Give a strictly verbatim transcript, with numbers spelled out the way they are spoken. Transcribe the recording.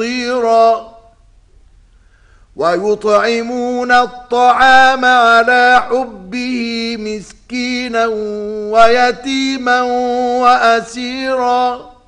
نصيرا ويطعمون الطعام على حبه مسكينا ويتيما وأسيرا